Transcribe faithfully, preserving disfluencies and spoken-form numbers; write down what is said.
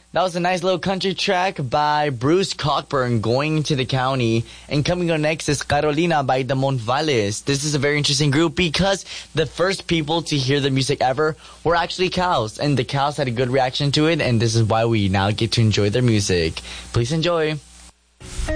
That was a nice little country track by Bruce Cockburn, Going to the County. And coming on next is Carolina by the Montvales. This is a very interesting group because the first people to hear the music ever were actually cows. And the cows had a good reaction to it, and this is why we now get to enjoy their music. Please enjoy.